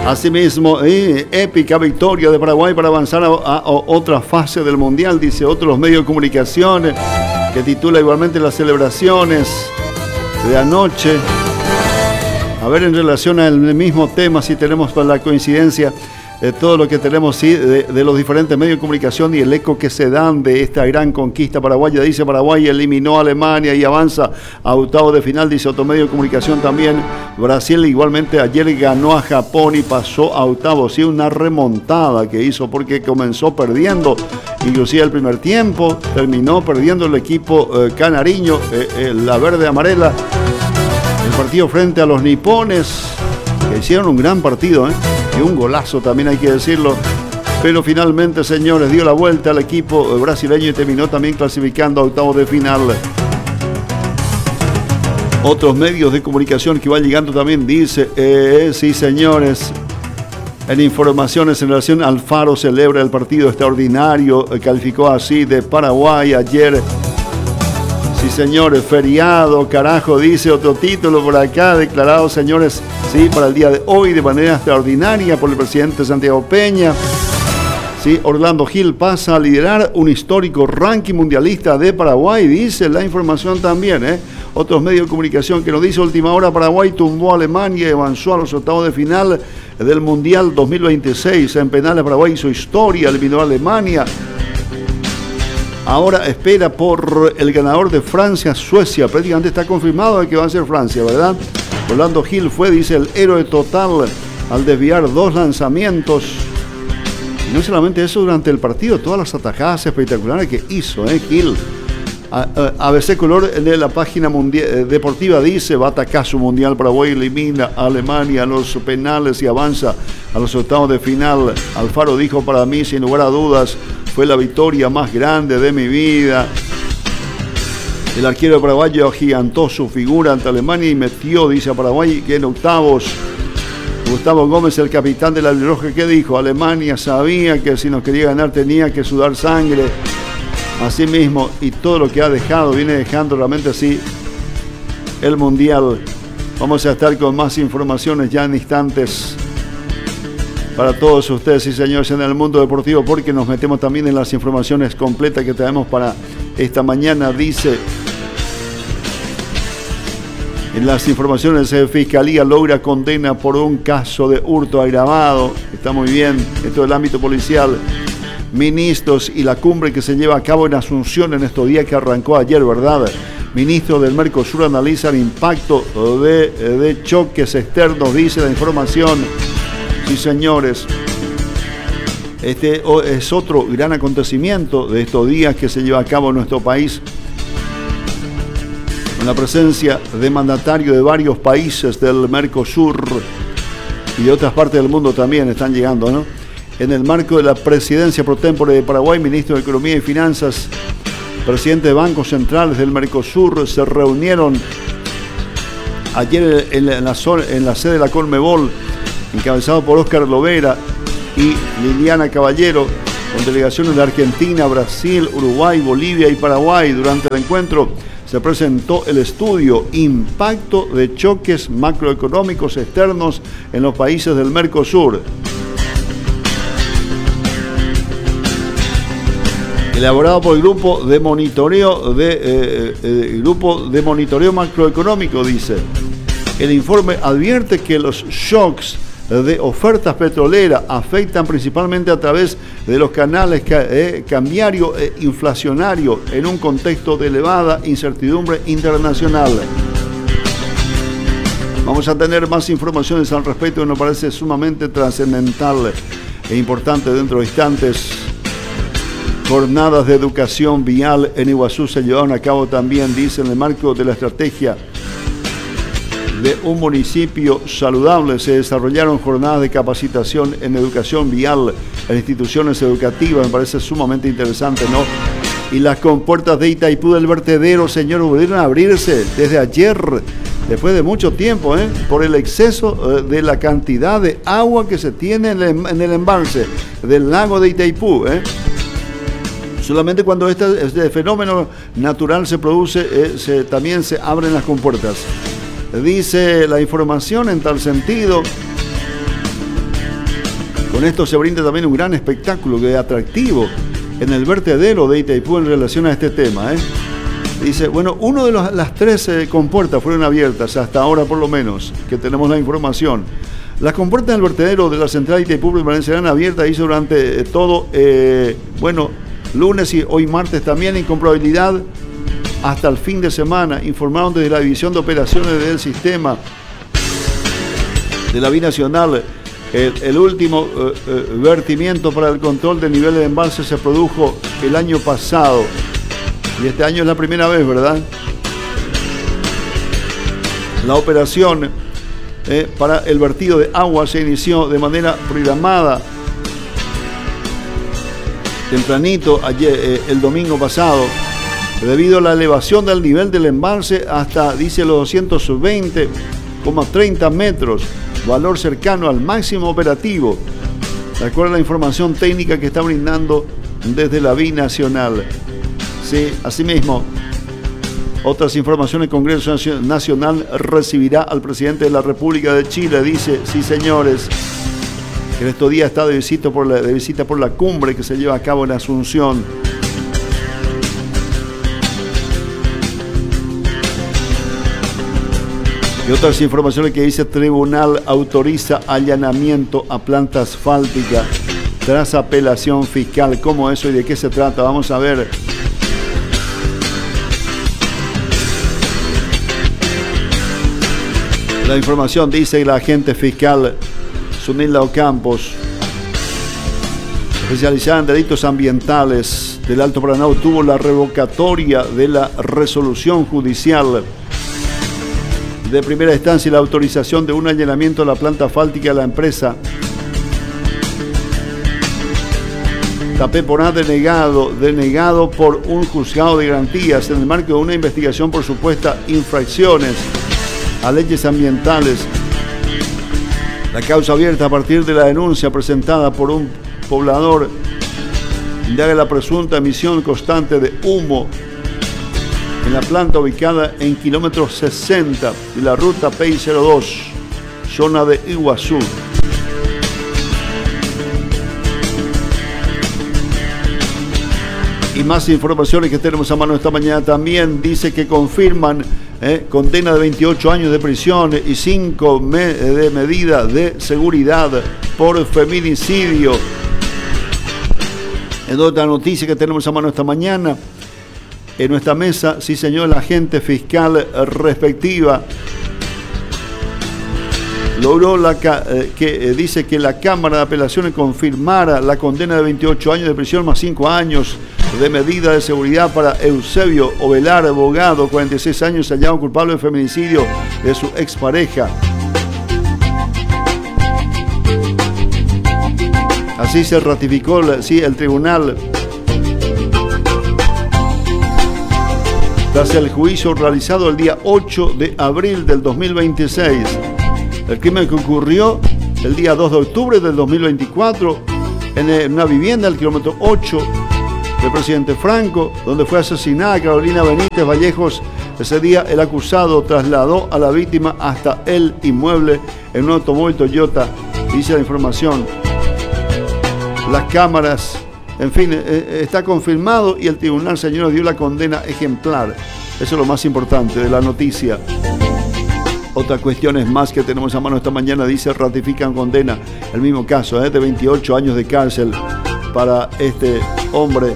Asimismo, épica victoria de Paraguay para avanzar a otra fase del Mundial, dice otros medios de comunicación, que titula igualmente las celebraciones de anoche. A ver, en relación al mismo tema, si tenemos la coincidencia de todo lo que tenemos, sí, de los diferentes medios de comunicación y el eco que se dan de esta gran conquista paraguaya. Dice Paraguay eliminó a Alemania y avanza a octavos de final, dice otro medio de comunicación también. Brasil igualmente ayer ganó a Japón y pasó a octavos, sí, una remontada que hizo porque comenzó perdiendo, inclusive el primer tiempo, terminó perdiendo el equipo canariño, la verde amarela, el partido frente a los nipones, que hicieron un gran partido, y un golazo también hay que decirlo, pero finalmente, señores, dio la vuelta al equipo brasileño y terminó también clasificando a octavos de final. Otros medios de comunicación que van llegando también dice, sí, señores, en informaciones en relación al Alfaro celebra el partido extraordinario, calificó así de Paraguay ayer. Sí, señores, feriado, carajo, dice otro título por acá, declarado, señores, sí, para el día de hoy de manera extraordinaria por el presidente Santiago Peña. Sí, Orlando Gil pasa a liderar un histórico ranking mundialista de Paraguay, dice la información también, Otros medios de comunicación que nos dice última hora, Paraguay tumbó a Alemania y avanzó a los octavos de final del Mundial 2026. En penales, Paraguay hizo historia, eliminó a Alemania. Ahora espera por el ganador de Francia-Suecia. Prácticamente está confirmado de que va a ser Francia, ¿verdad? Orlando Gil fue, dice, el héroe total al desviar 2 lanzamientos. Y no solamente eso, durante el partido, todas las atajadas espectaculares que hizo, Gil. ABC Color en la página deportiva dice, va a atacar su mundial. Paraguay elimina a Alemania a los penales y avanza a los octavos de final. Alfaro dijo, para mí, sin lugar a dudas, fue la victoria más grande de mi vida. El arquero paraguayo agigantó su figura ante Alemania y metió, dice, a Paraguay que en octavos. Gustavo Gómez, el capitán de la albirroja, ¿qué dijo? Alemania sabía que si nos quería ganar tenía que sudar sangre. Así mismo, y todo lo que ha dejado, viene dejando realmente así el Mundial. Vamos a estar con más informaciones ya en instantes para todos ustedes, y señores, en el mundo deportivo, porque nos metemos también en las informaciones completas que traemos para esta mañana. Dice, en las informaciones, Fiscalía logra condena por un caso de hurto agravado. Está muy bien, esto del ámbito policial. Ministros y la cumbre que se lleva a cabo en Asunción en estos días que arrancó ayer, ¿verdad? Ministros del Mercosur analizan impacto de choques externos, dice la información. Sí, señores, este es otro gran acontecimiento de estos días que se lleva a cabo en nuestro país, con la presencia de mandatarios de varios países del Mercosur y de otras partes del mundo también están llegando, ¿no? En el marco de la presidencia pro tempore de Paraguay, ministro de Economía y Finanzas, presidente de bancos centrales del Mercosur se reunieron ayer en la sede de la Conmebol, encabezado por Óscar Lovera y Liliana Caballero, con delegaciones de Argentina, Brasil, Uruguay, Bolivia y Paraguay. Durante el encuentro se presentó el estudio Impacto de choques macroeconómicos externos en los países del Mercosur, elaborado por el grupo de monitoreo macroeconómico. Dice, el informe advierte que los shocks de ofertas petroleras afectan principalmente a través de los canales cambiario e inflacionario en un contexto de elevada incertidumbre internacional. Vamos a tener más informaciones al respecto que nos parece sumamente trascendental e importante dentro de instantes. Jornadas de educación vial en Iguazú se llevaron a cabo también, dice, en el marco de la estrategia de un municipio saludable. Se desarrollaron jornadas de capacitación en educación vial en instituciones educativas. Me parece sumamente interesante, ¿no? Y las compuertas de Itaipú del vertedero, señor, volvieron a abrirse desde ayer, después de mucho tiempo, por el exceso de la cantidad de agua que se tiene en el embalse del lago de Itaipú, Solamente cuando este fenómeno natural se produce, también se abren las compuertas. Dice la información en tal sentido Con esto se brinda también un gran espectáculo de atractivo en el vertedero de Itaipú en relación a este tema. Dice, bueno, uno de las 3 compuertas fueron abiertas, hasta ahora por lo menos, que tenemos la información. Las compuertas del vertedero de la central de Itaipú permanecerán abiertas ahí durante todo, lunes y hoy martes también, en probabilidad hasta el fin de semana, informaron desde la División de Operaciones del Sistema de la Binacional. El último vertimiento para el control de niveles de embalse se produjo el año pasado y este año es la primera vez, ¿verdad? La operación para el vertido de agua se inició de manera programada tempranito ayer, el domingo pasado, debido a la elevación del nivel del embalse hasta, dice, los 220,30 metros, valor cercano al máximo operativo, de acuerdo a la información técnica que está brindando desde la Binacional. Sí, asimismo, otras informaciones, el Congreso Nacional recibirá al presidente de la República de Chile, dice, sí señores, que en estos días está de visita por la cumbre que se lleva a cabo en Asunción. Y otras informaciones que dice, tribunal autoriza allanamiento a planta asfáltica tras apelación fiscal. ¿Cómo eso y de qué se trata? Vamos a ver. La información dice que la agente fiscal Zunilda Ocampos, especializada en delitos ambientales del Alto Paraná, obtuvo la revocatoria de la resolución judicial de primera instancia y la autorización de un allanamiento a la planta asfáltica de la empresa Tapeporá, denegado por un juzgado de garantías en el marco de una investigación por supuestas infracciones a leyes ambientales. La causa abierta a partir de la denuncia presentada por un poblador indaga la presunta emisión constante de humo en la planta ubicada en kilómetro 60 de la ruta PI02, zona de Iguazú. Y más informaciones que tenemos a mano esta mañana también dice que confirman condena de 28 años de prisión y 5 de medida de seguridad por feminicidio. En otra noticia que tenemos a mano esta mañana, en nuestra mesa, sí señor, la agente fiscal respectiva logró dice que la Cámara de Apelaciones confirmara la condena de 28 años de prisión más 5 años de medida de seguridad para Eusebio Ovelar, abogado, 46 años, hallado culpable de feminicidio de su expareja. Así se ratificó el tribunal tras el juicio realizado el día 8 de abril del 2026. El crimen que ocurrió el día 2 de octubre del 2024 en una vivienda del kilómetro 8 del presidente Franco, donde fue asesinada Carolina Benítez Vallejos. Ese día el acusado trasladó a la víctima hasta el inmueble en un automóvil Toyota, dice la información. Las cámaras, en fin, está confirmado y el tribunal, señores, dio la condena ejemplar. Eso es lo más importante de la noticia. Otras cuestiones más que tenemos a mano esta mañana, dice, ratifican condena. El mismo caso, de 28 años de cárcel para este hombre.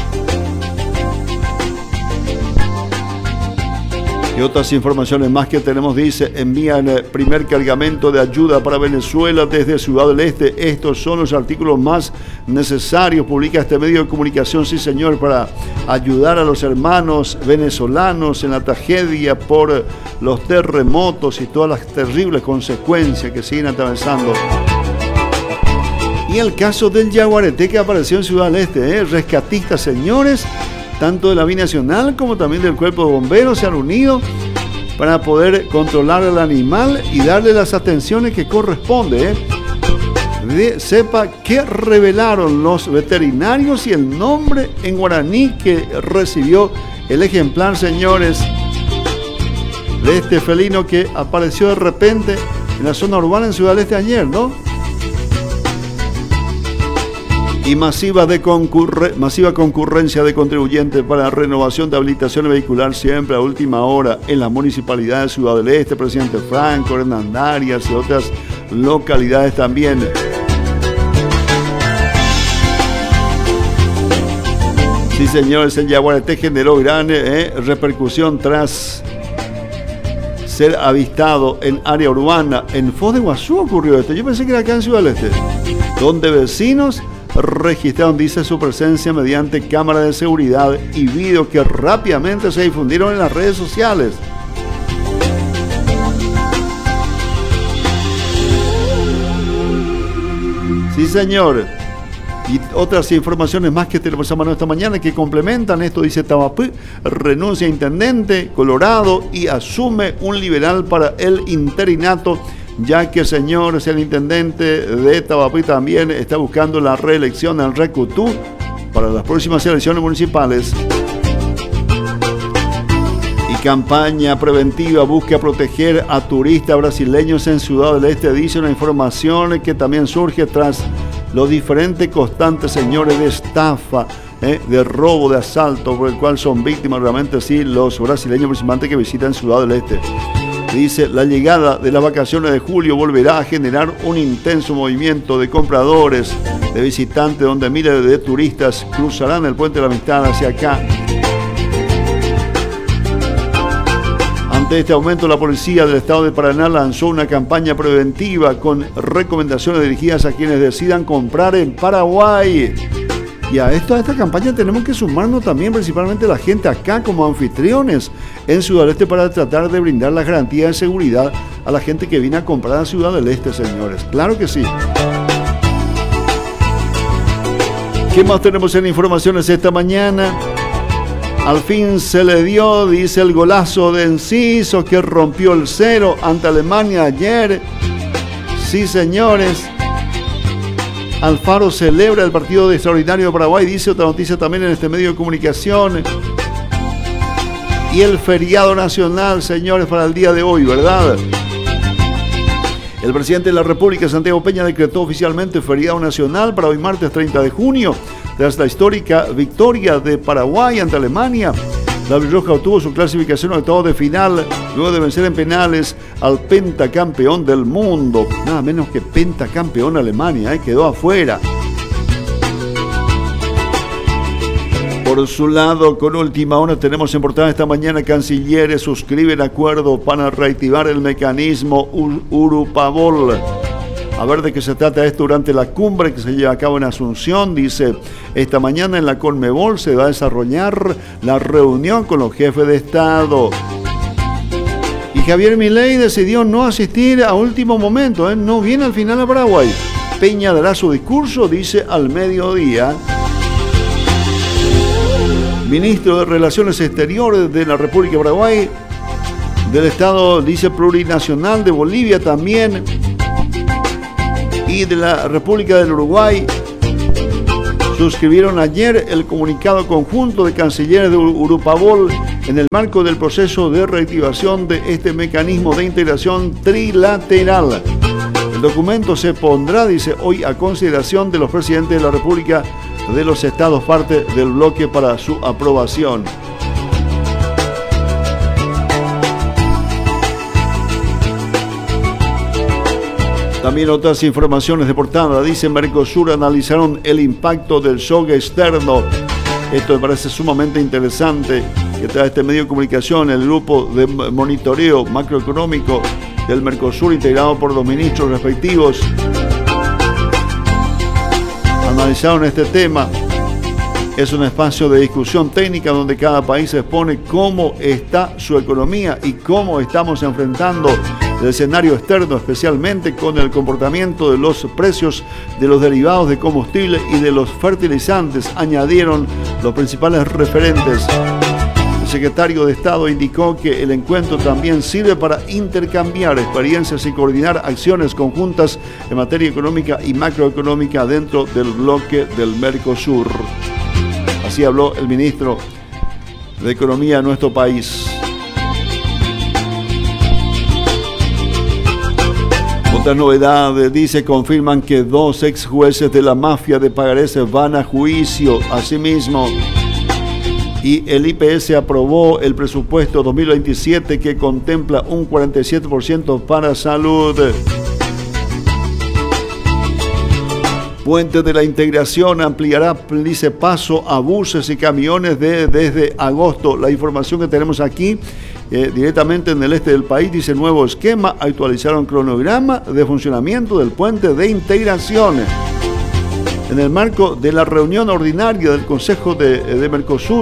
Y otras informaciones más que tenemos, dice, envían el primer cargamento de ayuda para Venezuela desde Ciudad del Este. Estos son los artículos más necesarios, publica este medio de comunicación, sí señor, para ayudar a los hermanos venezolanos en la tragedia por los terremotos y todas las terribles consecuencias que siguen atravesando. Y el caso del yaguareté que apareció en Ciudad del Este, rescatistas, señores, tanto de la Binacional como también del Cuerpo de Bomberos se han unido para poder controlar al animal y darle las atenciones que corresponde. Sepa qué revelaron los veterinarios y el nombre en guaraní que recibió el ejemplar, señores, de este felino que apareció de repente en la zona urbana en Ciudad del Este ayer, ¿no? Y masiva concurrencia de contribuyentes para la renovación de habilitación vehicular siempre a última hora en la municipalidad de Ciudad del Este, Presidente Franco, Hernandarias y otras localidades también. Sí, señores, el Yaguareté generó gran repercusión tras ser avistado en área urbana. En Foz de Iguazú ocurrió esto. Yo pensé que era acá en Ciudad del Este, donde vecinos registraron, dice, su presencia mediante cámara de seguridad y vídeos que rápidamente se difundieron en las redes sociales. Sí, señor. Y otras informaciones más que tenemos a mano esta mañana que complementan esto. Dice: Tabapú renuncia a intendente Colorado y asume un liberal para el interinato, ya que, señores, el intendente de Tabapú también está buscando la reelección en Recutú para las próximas elecciones municipales. Y campaña preventiva busca proteger a turistas brasileños en Ciudad del Este, dice una información que también surge tras los diferentes constantes, señores, de estafa, de robo, de asalto, por el cual son víctimas realmente sí los brasileños principalmente que visitan Ciudad del Este. Dice: la llegada de las vacaciones de julio volverá a generar un intenso movimiento de compradores, de visitantes, donde miles de turistas cruzarán el Puente de la Amistad hacia acá. Ante este aumento, la policía del estado de Paraná lanzó una campaña preventiva con recomendaciones dirigidas a quienes decidan comprar en Paraguay. Y a esta campaña tenemos que sumarnos también, principalmente la gente acá como anfitriones en Ciudad del Este, para tratar de brindar las garantías de seguridad a la gente que viene a comprar a Ciudad del Este, señores. Claro que sí. ¿Qué más tenemos en informaciones esta mañana? Al fin se le dio, dice, el golazo de Enciso que rompió el 0 ante Alemania ayer. Sí, señores. Alfaro celebra el partido de extraordinario de Paraguay, dice otra noticia también en este medio de comunicación. Y el feriado nacional, señores, para el día de hoy, ¿verdad? El presidente de la República, Santiago Peña, decretó oficialmente feriado nacional para hoy martes 30 de junio, tras la histórica victoria de Paraguay ante Alemania. La albirroja obtuvo su clasificación a octavos de final luego de vencer en penales al pentacampeón del mundo. Nada menos que pentacampeón Alemania, quedó afuera. Por su lado, con última hora, tenemos en portada esta mañana: cancilleres suscriben acuerdo para reactivar el mecanismo Urupabol. A ver de qué se trata esto durante la cumbre que se lleva a cabo en Asunción. Dice: esta mañana en la Conmebol se va a desarrollar la reunión con los jefes de Estado. Y Javier Milei decidió no asistir a último momento, no viene al final a Paraguay. Peña dará su discurso, dice, al mediodía. Ministro de Relaciones Exteriores de la República de Paraguay, del Estado, dice, plurinacional de Bolivia también, y de la República del Uruguay, suscribieron ayer el comunicado conjunto de cancilleres de Urupabol en el marco del proceso de reactivación de este mecanismo de integración trilateral. El documento se pondrá, dice, hoy a consideración de los presidentes de la República de los Estados parte del bloque para su aprobación. También otras informaciones de portada. Dice: Mercosur analizaron el impacto del shock externo. Esto me parece sumamente interesante, que trae este medio de comunicación. El grupo de monitoreo macroeconómico del Mercosur, integrado por los ministros respectivos, analizaron este tema. Es un espacio de discusión técnica donde cada país expone cómo está su economía y cómo estamos enfrentando el escenario externo, especialmente con el comportamiento de los precios de los derivados de combustible y de los fertilizantes, añadieron los principales referentes. El secretario de Estado indicó que el encuentro también sirve para intercambiar experiencias y coordinar acciones conjuntas en materia económica y macroeconómica dentro del bloque del Mercosur. Así habló el ministro de Economía de nuestro país. Otra novedad, dice, confirman que 2 ex jueces de la mafia de Pagarés van a juicio. Asimismo, y el IPS aprobó el presupuesto 2027 que contempla un 47% para salud. Puente de la Integración ampliará, dice, paso a buses y camiones desde agosto. La información que tenemos aquí directamente en el este del país dice: nuevo esquema, actualizaron cronograma de funcionamiento del Puente de Integración. En el marco de la reunión ordinaria del Consejo de Mercosur,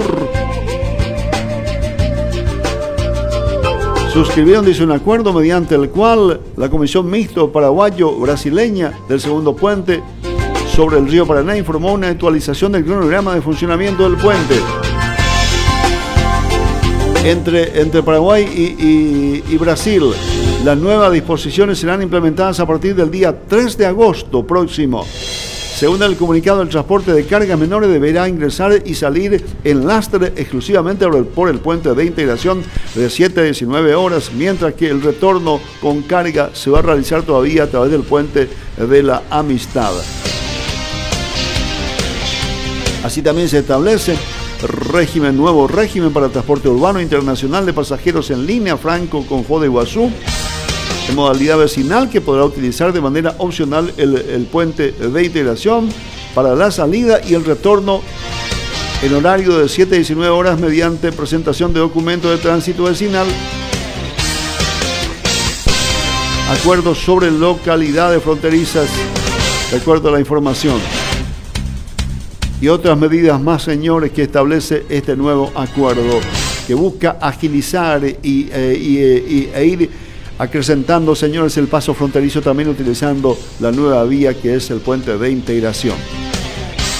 suscribieron, dice, un acuerdo mediante el cual la Comisión Mixto Paraguayo-Brasileña del segundo puente sobre el río Paraná informó una actualización del cronograma de funcionamiento del puente entre Paraguay y Brasil. Las nuevas disposiciones serán implementadas a partir del día 3 de agosto próximo. Según el comunicado, el transporte de cargas menores deberá ingresar y salir en lastre exclusivamente por el puente de integración de 7 a 19 horas, mientras que el retorno con carga se va a realizar todavía a través del puente de la Amistad. Así también se establece nuevo régimen para el transporte urbano internacional de pasajeros en línea franco con Foz de Iguazú, en modalidad vecinal, que podrá utilizar de manera opcional el puente de integración para la salida y el retorno en horario de 7 a 19 horas mediante presentación de documento de tránsito vecinal, acuerdos sobre localidades fronterizas, de acuerdo a la información, y otras medidas más, señores, que establece este nuevo acuerdo, que busca agilizar e ir acrecentando, señores, el paso fronterizo, también utilizando la nueva vía que es el puente de integración.